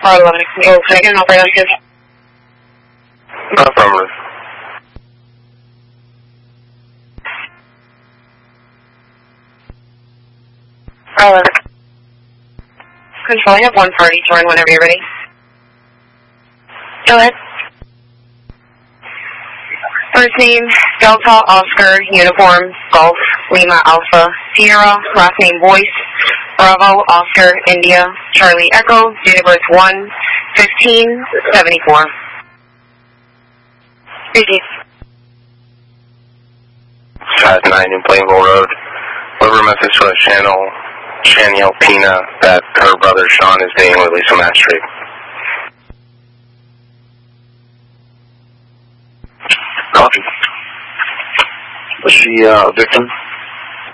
car 11. Can I get an operator on shift? Affirmative. Control, I have one party. Join whenever you're ready. Go ahead. First name, Delta Oscar Uniform Golf Lima Alpha Sierra. Last name Boyce. Bravo Oscar India Charlie Echo. Date of birth 1/15/74. Repeat. 5-9 in Plainville Road. Deliver a message to Shaniel Pina that her brother Sean is being released from Ash Street. Copy. Was she a victim?